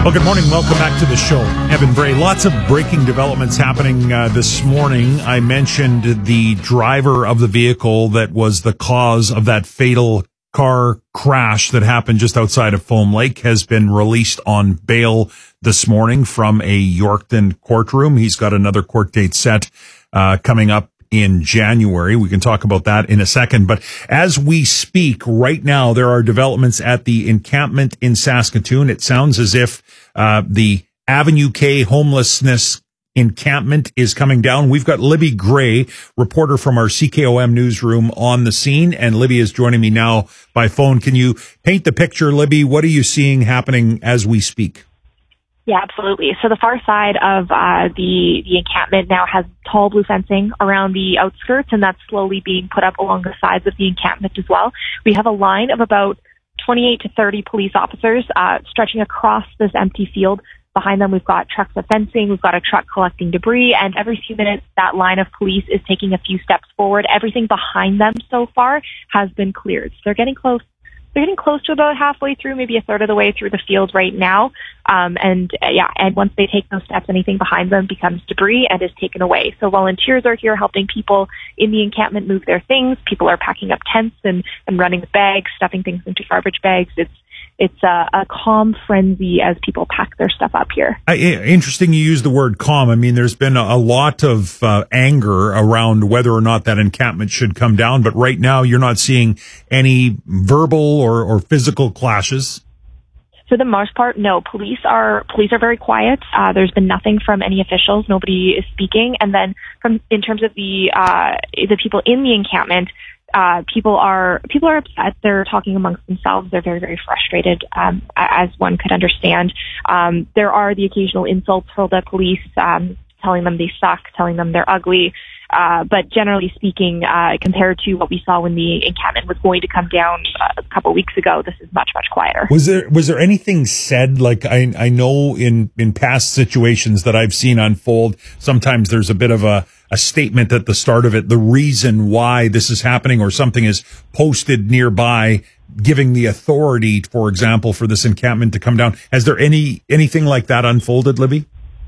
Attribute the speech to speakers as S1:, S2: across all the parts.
S1: Well, good morning. Welcome back to the show. Evan Bray. Lots of breaking developments happening this morning. I mentioned the driver of the vehicle that was the cause of that fatal car crash that happened just outside of Foam Lake has been released on bail this morning from a Yorkton courtroom. He's got another court date set coming up in January. We can talk about that in a second. But as we speak right now, there are developments at the encampment in Saskatoon. It sounds as if the Avenue K homelessness encampment is coming down. We've got Libby Gray, reporter from our CKOM newsroom, on the scene, and Libby is joining me now by phone. Can you paint the picture, Libby? What are you seeing happening as we speak?
S2: Yeah, absolutely. So the far side of the encampment now has tall blue fencing around the outskirts, and that's slowly being put up along the sides of the encampment as well. We have a line of about 28 to 30 police officers stretching across this empty field. Behind them, we've got trucks of fencing, we've got a truck collecting debris, and every few minutes, that line of police is taking a few steps forward. Everything behind them so far has been cleared. So they're getting close. They're getting close to about halfway through, maybe a third of the way through the field right now. And once they take those steps, anything behind them becomes debris and is taken away. So volunteers are here helping people in the encampment move their things. People are packing up tents and running with bags, stuffing things into garbage bags. It's a calm frenzy as people pack their stuff up here.
S1: Interesting you use the word calm. I mean, there's been a lot of anger around whether or not that encampment should come down, but right now you're not seeing any verbal or physical clashes.
S2: For the most part, no. Police are very quiet. There's been nothing from any officials. Nobody is speaking. And then in terms of the people in the encampment, people are upset. They're talking amongst themselves. They're very, very frustrated, as one could understand. There are the occasional insults for the police, telling them they suck, telling them they're ugly. But generally speaking, compared to what we saw when the encampment was going to come down a couple of weeks ago, this is much, much quieter.
S1: Was there anything said? Like I know in past situations that I've seen unfold, sometimes there's a bit of a statement at the start of it, the reason why this is happening, or something is posted nearby giving the authority, for example, for this encampment to come down. Has there anything like that unfolded, Libby?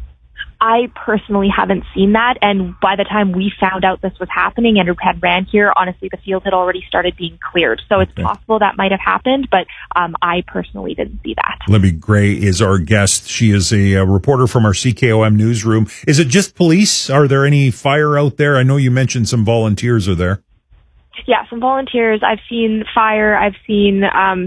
S2: I personally haven't seen that, and by the time we found out this was happening and had ran here, honestly, the field had already started being cleared. So it's possible that might have happened, but I personally didn't see that. Libby
S1: Gray is our guest. She is a reporter from our CKOM newsroom. Is it just police? Are there any fire out there? I know you mentioned some volunteers are there.
S2: Yeah, some volunteers. I've seen fire. I've seen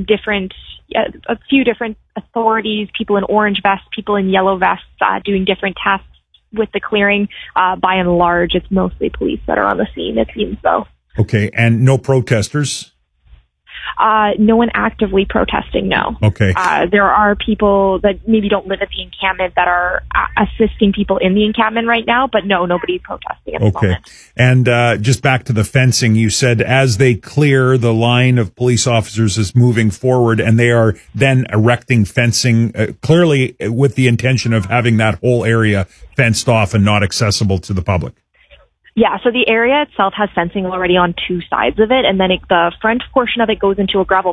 S2: a few different authorities, people in orange vests, people in yellow vests, doing different tasks with the clearing. By and large, it's mostly police that are on the scene, it seems so.
S1: Okay, and no protesters?
S2: No one actively protesting, no.
S1: Okay.
S2: There are people that maybe don't live at the encampment that are assisting people in the encampment right now, but no, nobody's protesting at the moment.
S1: And just back to the fencing, you said as they clear, the line of police officers is moving forward, and they are then erecting fencing, clearly with the intention of having that whole area fenced off and not accessible to the public.
S2: Yeah, so the area itself has fencing already on two sides of it, and then the front portion of it goes into a gravel